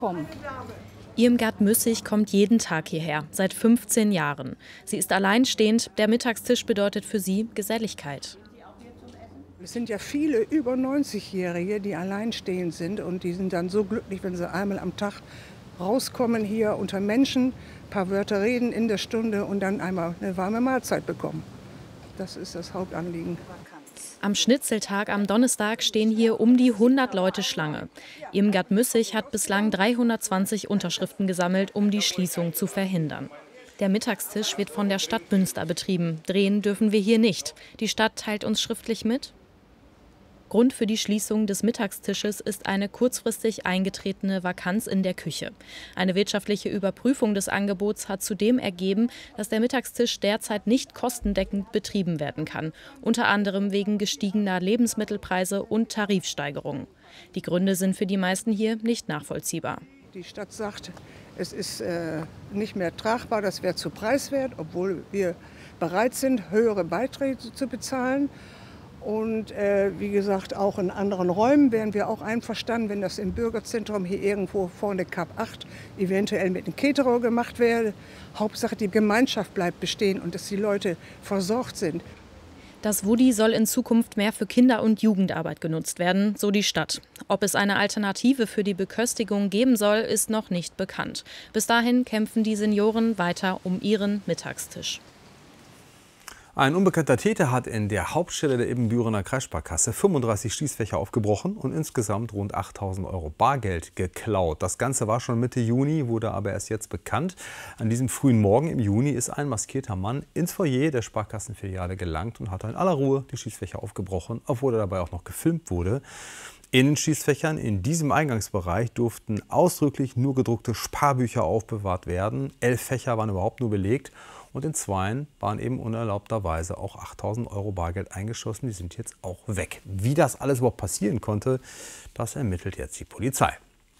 Irmgard Müssig kommt jeden Tag hierher, seit 15 Jahren. Sie ist alleinstehend, der Mittagstisch bedeutet für sie Geselligkeit. Es sind ja viele über 90-Jährige, die alleinstehend sind und die sind dann so glücklich, wenn sie einmal am Tag rauskommen hier unter Menschen, ein paar Wörter reden in der Stunde und dann einmal eine warme Mahlzeit bekommen. Das ist das Hauptanliegen. Am Schnitzeltag am Donnerstag stehen hier um die 100 Leute Schlange. Irmgard Müssig hat bislang 320 Unterschriften gesammelt, um die Schließung zu verhindern. Der Mittagstisch wird von der Stadt Münster betrieben. Drehen dürfen wir hier nicht. Die Stadt teilt uns schriftlich mit: Grund für die Schließung des Mittagstisches ist eine kurzfristig eingetretene Vakanz in der Küche. Eine wirtschaftliche Überprüfung des Angebots hat zudem ergeben, dass der Mittagstisch derzeit nicht kostendeckend betrieben werden kann, unter anderem wegen gestiegener Lebensmittelpreise und Tarifsteigerungen. Die Gründe sind für die meisten hier nicht nachvollziehbar. Die Stadt sagt, es ist nicht mehr tragbar, das wäre zu preiswert, obwohl wir bereit sind, höhere Beiträge zu bezahlen. Und wie gesagt, auch in anderen Räumen wären wir auch einverstanden, wenn das im Bürgerzentrum hier irgendwo vorne Kap 8 eventuell mit einem Caterer gemacht wäre. Hauptsache, die Gemeinschaft bleibt bestehen und dass die Leute versorgt sind. Das Woody soll in Zukunft mehr für Kinder- und Jugendarbeit genutzt werden, so die Stadt. Ob es eine Alternative für die Beköstigung geben soll, ist noch nicht bekannt. Bis dahin kämpfen die Senioren weiter um ihren Mittagstisch. Ein unbekannter Täter hat in der Hauptstelle der Ibbenbürener Kreissparkasse 35 Schließfächer aufgebrochen und insgesamt rund 8.000 € Bargeld geklaut. Das Ganze war schon Mitte Juni, wurde aber erst jetzt bekannt. An diesem frühen Morgen im Juni ist ein maskierter Mann ins Foyer der Sparkassenfiliale gelangt und hat in aller Ruhe die Schließfächer aufgebrochen, obwohl er dabei auch noch gefilmt wurde. In den Schließfächern in diesem Eingangsbereich durften ausdrücklich nur gedruckte Sparbücher aufbewahrt werden. 11 Fächer waren überhaupt nur belegt. Und in zweien waren eben unerlaubterweise auch 8.000 € Bargeld eingeschlossen. Die sind jetzt auch weg. Wie das alles überhaupt passieren konnte, das ermittelt jetzt die Polizei.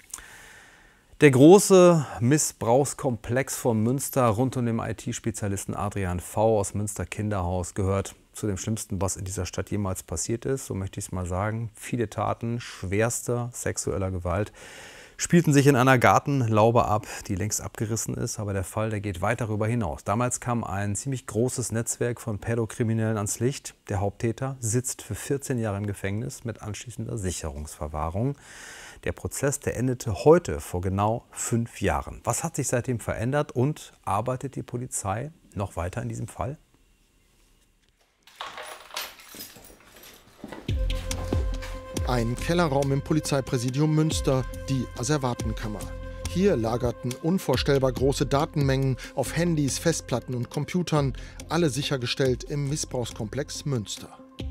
Der große Missbrauchskomplex von Münster rund um den IT-Spezialisten Adrian V. aus Münster Kinderhaus gehört zu dem Schlimmsten, was in dieser Stadt jemals passiert ist. So möchte ich es mal sagen. Viele Taten schwerster sexueller Gewalt spielten sich in einer Gartenlaube ab, die längst abgerissen ist. Aber der Fall, der geht weit darüber hinaus. Damals kam ein ziemlich großes Netzwerk von Pädokriminellen ans Licht. Der Haupttäter sitzt für 14 Jahre im Gefängnis mit anschließender Sicherungsverwahrung. Der Prozess, der endete heute vor genau 5 Jahren. Was hat sich seitdem verändert und arbeitet die Polizei noch weiter in diesem Fall? Ein Kellerraum im Polizeipräsidium Münster, die Asservatenkammer. Hier lagerten unvorstellbar große Datenmengen auf Handys, Festplatten und Computern, alle sichergestellt im Missbrauchskomplex Münster.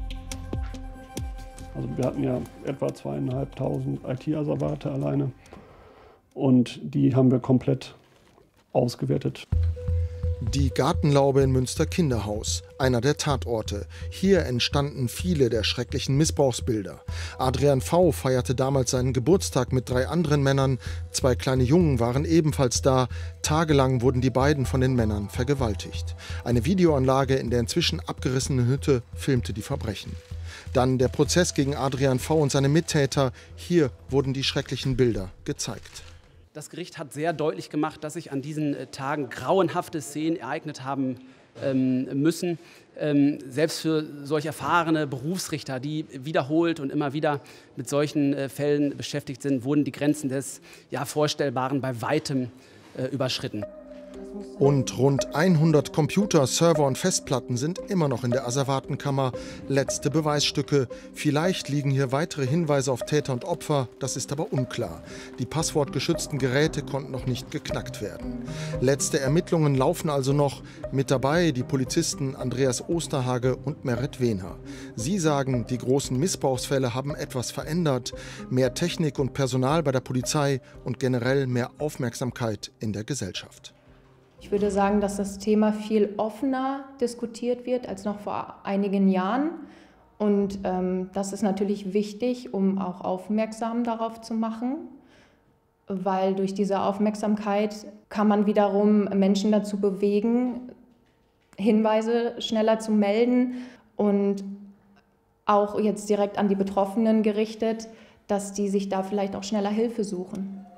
Also wir hatten ja etwa 2.500 IT-Asservate alleine und die haben wir komplett ausgewertet. Die Gartenlaube in Münster Kinderhaus, einer der Tatorte. Hier entstanden viele der schrecklichen Missbrauchsbilder. Adrian V. feierte damals seinen Geburtstag mit 3 anderen Männern. 2 kleine Jungen waren ebenfalls da. Tagelang wurden die beiden von den Männern vergewaltigt. Eine Videoanlage in der inzwischen abgerissenen Hütte filmte die Verbrechen. Dann der Prozess gegen Adrian V. und seine Mittäter. Hier wurden die schrecklichen Bilder gezeigt. Das Gericht hat sehr deutlich gemacht, dass sich an diesen Tagen grauenhafte Szenen ereignet haben müssen. Selbst für solch erfahrene Berufsrichter, die wiederholt und immer wieder mit solchen Fällen beschäftigt sind, wurden die Grenzen des Vorstellbaren bei weitem überschritten. Und rund 100 Computer, Server und Festplatten sind immer noch in der Asservatenkammer. Letzte Beweisstücke. Vielleicht liegen hier weitere Hinweise auf Täter und Opfer, das ist aber unklar. Die passwortgeschützten Geräte konnten noch nicht geknackt werden. Letzte Ermittlungen laufen also noch. Mit dabei die Polizisten Andreas Osterhage und Merit Wehner. Sie sagen, die großen Missbrauchsfälle haben etwas verändert. Mehr Technik und Personal bei der Polizei und generell mehr Aufmerksamkeit in der Gesellschaft. Ich würde sagen, dass das Thema viel offener diskutiert wird als noch vor einigen Jahren. Und das ist natürlich wichtig, um auch aufmerksam darauf zu machen, weil durch diese Aufmerksamkeit kann man wiederum Menschen dazu bewegen, Hinweise schneller zu melden und auch jetzt direkt an die Betroffenen gerichtet, dass die sich da vielleicht auch schneller Hilfe suchen.